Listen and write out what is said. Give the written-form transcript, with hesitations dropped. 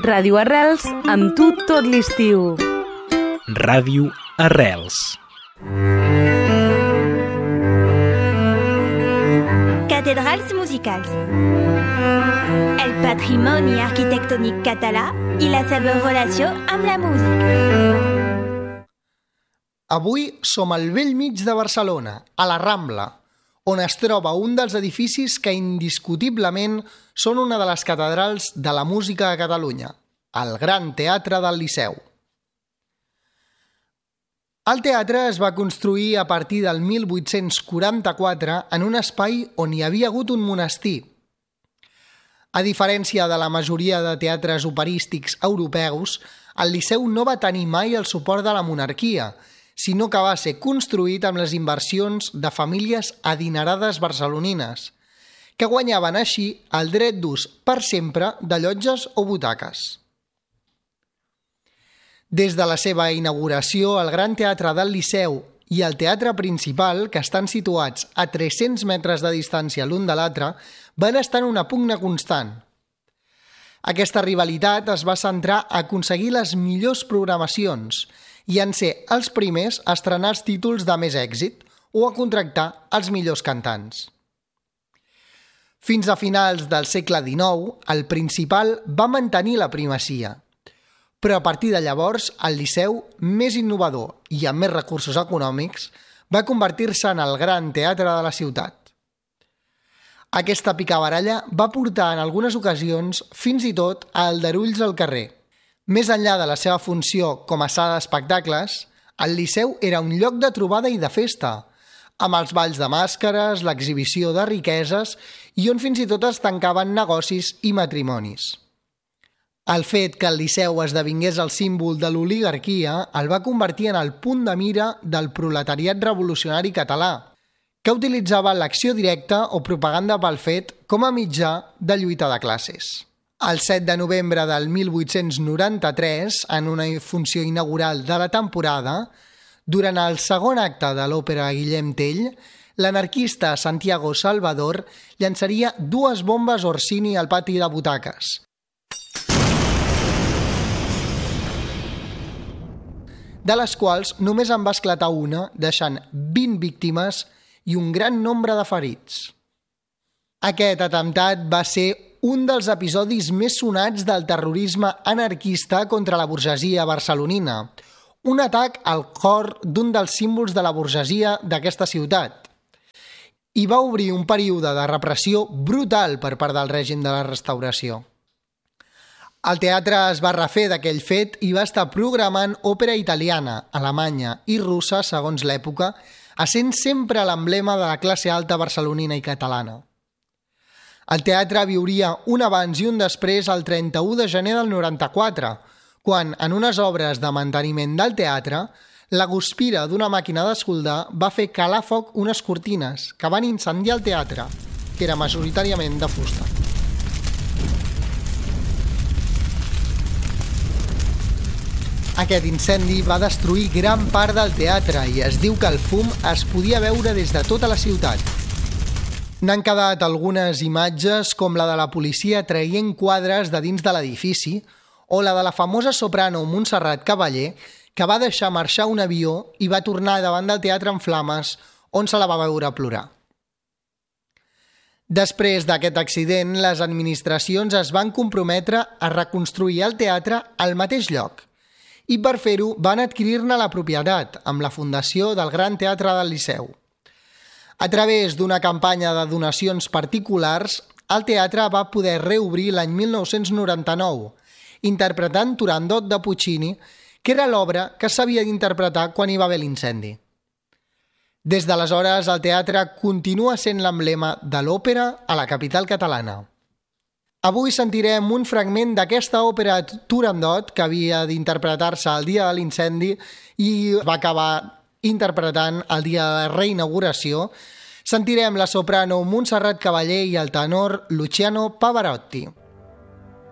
Ràdio Arrels, amb tu tot l'estiu. Ràdio Arrels. Cathédrales musicals. El patrimoni arquitectònic català i la seva relació amb la música. Avui som al bell mig de Barcelona, a la Rambla, on es troba un dels edificis que indiscutiblement són una de les catedrals de la música a Catalunya, el Gran Teatre del Liceu. El teatre es va construir a partir del 1844 en un espai on hi havia hagut un monestir. A diferència de la majoria de teatres operístics europeus, el Liceu no va tenir mai el suport de la monarquia, sinó que va ser construït amb les inversions de famílies adinerades barcelonines, que guanyaven així el dret d'ús per sempre de llotges o butaques. Des de la seva inauguració, el Gran Teatre del Liceu i el Teatre Principal, que estan situats a 300 metres de distància l'un de l'altre, van estar en una pugna constant. Aquesta rivalitat es va centrar a aconseguir les millors programacions i en ser els primers a estrenar els títols de més èxit o a contractar els millors cantants. Fins a finals del segle XIX, el Principal va mantenir la primacia, però a partir de llavors el Liceu, més innovador i amb més recursos econòmics, va convertir-se en el gran teatre de la ciutat. Aquesta picabaralla va portar en algunes ocasions fins i tot a aldarulls al carrer. Més enllà de la seva funció com a sala d'espectacles, el Liceu era un lloc de trobada i de festa, amb els balls de màscares, l'exhibició de riqueses i on fins i tot es tancaven negocis i matrimonis. El fet que el Liceu esdevingués el símbol de l'oligarquia el va convertir en el punt de mira del proletariat revolucionari català, que utilitzava l'acció directa o propaganda pel fet com a mitjà de lluita de classes. El 7 de novembre del 1893, en una funció inaugural de la temporada, durant el segon acte de l'òpera Guillem Tell, l'anarquista Santiago Salvador llançaria 2 bombes Orsini al pati de butaques. De les quals només en va esclatar una, deixant 20 víctimes i un gran nombre de ferits. Aquest atemptat va ser un dels episodis més sonats del terrorisme anarquista contra la burgesia barcelonina, un atac al cor d'un dels símbols de la burgesia d'aquesta ciutat, i va obrir un període de repressió brutal per part del règim de la Restauració. El teatre es va refer d'aquell fet i va estar programant òpera italiana, alemanya i russa segons l'època, essent sempre l'emblema de la classe alta barcelonina i catalana. El teatre viuria un abans i un després el 31 de gener del 94, quan, en unes obres de manteniment del teatre, la guspira d'una màquina d'escoldar va fer calar foc unes cortines que van incendiar el teatre, que era majoritàriament de fusta. Aquest incendi va destruir gran part del teatre i es diu que el fum es podia veure des de tota la ciutat. N'han quedat algunes imatges com la de la policia traient quadres de dins de l'edifici o la de la famosa soprano Montserrat Cavaller que va deixar marxar un avió i va tornar davant del teatre en flames on se la va veure plorar. Després d'aquest accident, les administracions es van comprometre a reconstruir el teatre al mateix lloc i per fer-ho van adquirir-ne la propietat amb la fundació del Gran Teatre del Liceu. A través d'una campanya de donacions particulars, el teatre va poder reobrir l'any 1999, interpretant Turandot de Puccini, que era l'obra que s'havia d'interpretar quan hi va haver l'incendi. Des d'aleshores, el teatre continua sent l'emblema de l'òpera a la capital catalana. Avui sentirem un fragment d'aquesta òpera Turandot, que havia d'interpretar-se el dia de l'incendi i va acabar interpretant el dia de la reinauguració. Sentirem la soprano Montserrat Cavaller i el tenor Luciano Pavarotti.